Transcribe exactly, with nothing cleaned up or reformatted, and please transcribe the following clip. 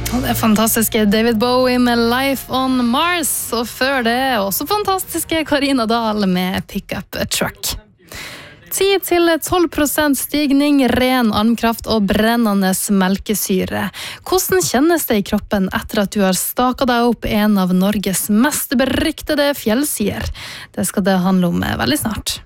Og det er fantastiske David Bowie med Life on Mars, og før det også fantastiske Karina Dahl med Pick Up a Truck. ti til tolv prosent stigning, ren armkraft og brennende melkesyre. Hvordan kjennes det i kroppen etter at du har staket deg opp en av Norges mest beryktede fjellsider? Det skal det handle om veldig snart.